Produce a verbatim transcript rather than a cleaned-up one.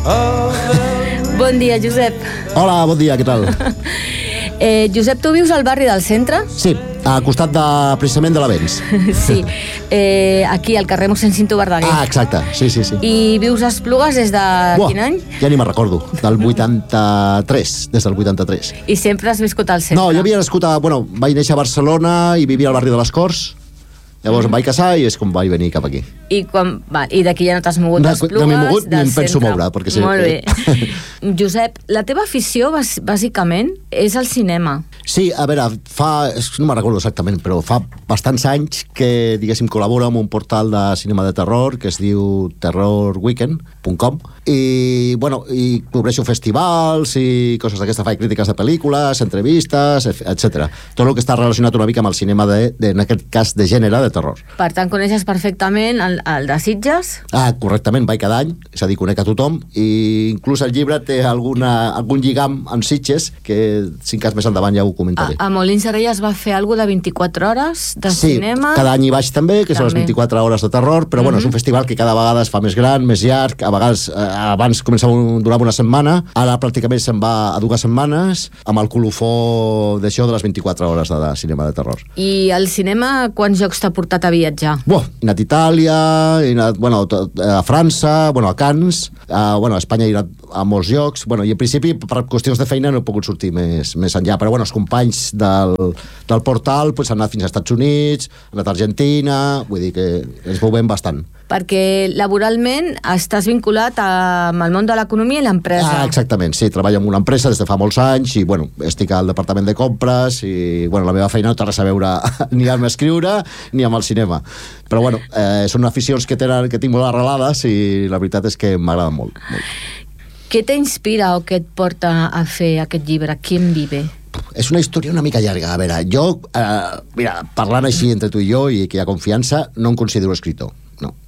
Bon dia, Josep. Hola, bon dia, què tal? eh, Josep, tu vius al barri del centre? Sí, al costat de, precisament de l'Avenç. Sí, eh, aquí al carrer mossèn Cinto Verdaguer. Ah, exacte, sí, sí, sí. I vius a Esplugues des de Buah, quin any? Ja ni me'n recordo, del vuitanta-tres, des del vuitanta-tres. I sempre has viscut al centre? No, jo havia nascut a... Bueno, vaig néixer a Barcelona i vivia al barri de les Corts. Llavors em vaig casar i és com vaig venir cap aquí. I, quan, va, i d'aquí ja no t'has mogut No, d'Esplugues, no m'he mogut ni del em penso centre. moure, perquè sé Molt que- bé. Josep, la teva afició, bàs- bàsicament, és el cinema. Sí, a veure, fa... és- No me'n recordo exactament, però fa bastants anys que, diguéssim, col·laboro amb un portal de cinema de terror que es diu terror weekend punt com i, bueno, i cobreixo festivals i coses d'aquesta, faig crítiques de pel·lícules, entrevistes, etcètera. Tot el que està relacionat una mica amb el cinema, de, de, en aquest cas, de gènere, de terror. Per tant, coneixes perfectament el, el de Sitges? Ah, correctament, vaig cada any, és a dir, conec a tothom, i inclús el llibre té alguna, algun lligam amb Sitges, que cinc anys més endavant ja ho A, comentaré. a Molins de Rei es va fer alguna de vint-i-quatre hores de Sí, cinema? cada any hi vaig també, que són les També. vint-i-quatre hores de terror, però bueno, és un festival que cada vegada es fa més gran, més llarg, a vegades eh, abans començava un, durava una setmana, ara pràcticament se'n va a dues setmanes, amb el colofó d'això de les vint-i-quatre hores de, de cinema de terror. I el cinema, quants jocs t'ha portat a viatjar? Buah, he anat a Itàlia, he anat, bueno, a França, bueno, a Cannes, a, bueno, a Espanya he anat a molts llocs, bueno, i en principi per qüestions de feina no he pogut sortir més, més enllà, però bueno, els companys del, del portal pues, han anat fins als Estats Units, han anat a Argentina, vull dir que ens movem bastant. Perquè laboralment estàs vinculat a, amb el món de l'economia i l'empresa. Ah, exactament, sí, treballo en una empresa des de fa molts anys i, bueno, estic al departament de compres i, bueno, la meva feina no té res a veure ni amb escriure ni amb el cinema. Però, bueno, eh, són aficions que, tenen, que tinc molt arrelades i la veritat és que m'agraden molt, molt. Què t'inspira o què et porta a fer aquest llibre? Quien vive? És una història una mica llarga. A veure, jo, eh, mira, parlant així entre tu i jo i que hi ha confiança, no em considero escritor. No.